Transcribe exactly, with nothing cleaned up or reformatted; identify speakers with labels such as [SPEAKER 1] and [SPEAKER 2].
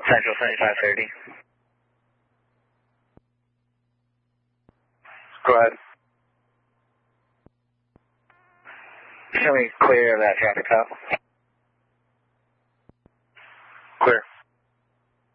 [SPEAKER 1] Central seventy-five thirty.
[SPEAKER 2] Go ahead.
[SPEAKER 1] Show me clear of that traffic cop.
[SPEAKER 2] Clear.